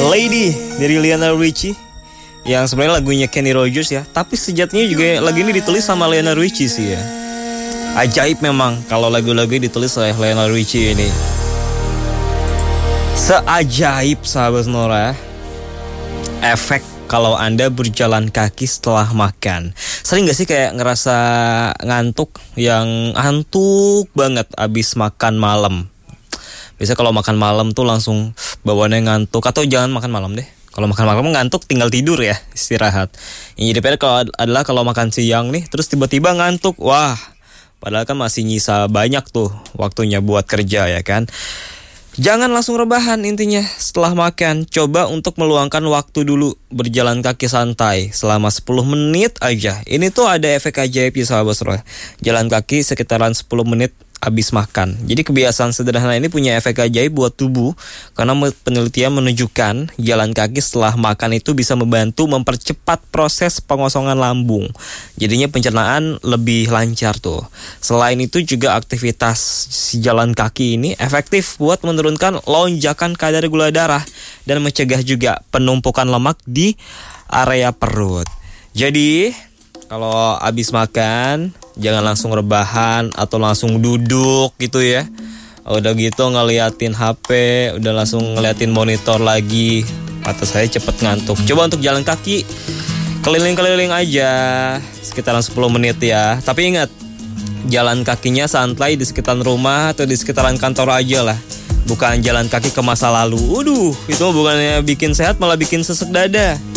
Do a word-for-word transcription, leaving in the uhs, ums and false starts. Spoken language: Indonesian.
Lady dari Lionel Richie, yang sebenarnya lagunya Kenny Rogers ya, tapi sejatinya juga lagu ini ditulis sama Lionel Richie sih ya. Ajaib memang kalau lagu-lagu ditulis oleh Lionel Richie ini. Seajaib sahabat Sonora efek kalau Anda berjalan kaki setelah makan. Sering gak sih kayak ngerasa ngantuk, yang ngantuk banget abis makan malam? Biasanya kalau makan malam tuh langsung bawaannya ngantuk. Atau jangan makan malam deh, kalau makan malam ngantuk tinggal tidur ya, istirahat. Yang jadi pede kalau adalah kalau makan siang nih terus tiba-tiba ngantuk. Wah, padahal kan masih nyisa banyak tuh waktunya buat kerja ya kan. Jangan langsung rebahan intinya setelah makan. Coba untuk meluangkan waktu dulu, berjalan kaki santai selama sepuluh menit aja. Ini tuh ada efek ajaib ya sahabat Sonora. Jalan kaki sekitaran sepuluh menit habis makan. Jadi kebiasaan sederhana ini punya efek ajaib buat tubuh, karena penelitian menunjukkan jalan kaki setelah makan itu bisa membantu mempercepat proses pengosongan lambung. Jadinya pencernaan lebih lancar tuh. Selain itu juga aktivitas si jalan kaki ini efektif buat menurunkan lonjakan kadar gula darah dan mencegah juga penumpukan lemak di area perut. Jadi kalau habis makan jangan langsung rebahan atau langsung duduk gitu ya. Udah gitu ngeliatin H P, udah langsung ngeliatin monitor lagi. Kata saya cepet ngantuk. Coba untuk jalan kaki keliling-keliling aja sekitaran sepuluh menit ya. Tapi ingat, jalan kakinya santai di sekitaran rumah atau di sekitaran kantor aja lah. Bukan jalan kaki ke masa lalu. Waduh, itu bukannya bikin sehat malah bikin sesek dada.